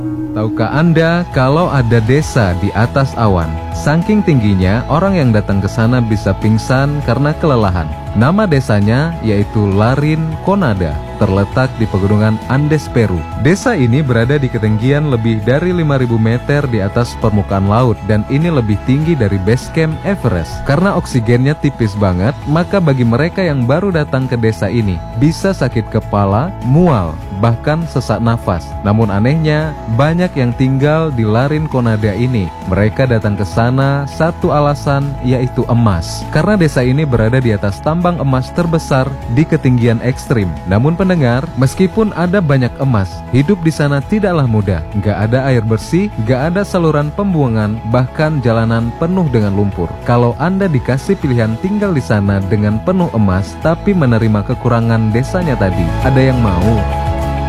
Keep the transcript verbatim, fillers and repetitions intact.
Tahukah Anda kalau ada desa di atas awan? Saking tingginya, orang yang datang ke sana bisa pingsan karena kelelahan. Nama desanya yaitu La Rinconada, terletak di pegunungan Andes, Peru. Desa ini berada di ketinggian lebih dari lima ribu meter di atas permukaan laut, dan ini lebih tinggi dari base camp Everest. Karena oksigennya tipis banget, maka bagi mereka yang baru datang ke desa ini, bisa sakit kepala, mual, bahkan sesak nafas. Namun anehnya, banyak yang tinggal di La Rinconada ini. Mereka datang ke sana satu alasan, yaitu emas. Karena desa ini berada di atas tambang emas terbesar di ketinggian ekstrim. Namun pendengar, meskipun ada banyak emas, hidup di sana tidaklah mudah. Gak ada air bersih, gak ada saluran pembuangan, bahkan jalanan penuh dengan lumpur. Kalau Anda dikasih pilihan tinggal di sana dengan penuh emas, tapi menerima kekurangan desanya tadi, ada yang mau?